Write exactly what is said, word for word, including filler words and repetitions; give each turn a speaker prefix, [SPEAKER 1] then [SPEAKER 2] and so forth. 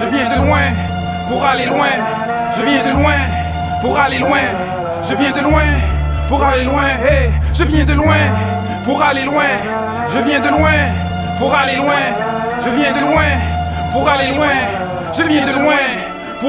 [SPEAKER 1] je viens de loin pour aller loin. Je viens de loin pour aller loin. Je viens de loin pour aller loin. Hey, je viens de loin pour aller loin. Je viens de loin pour aller loin. Je viens de loin pour aller loin. Je viens de loin.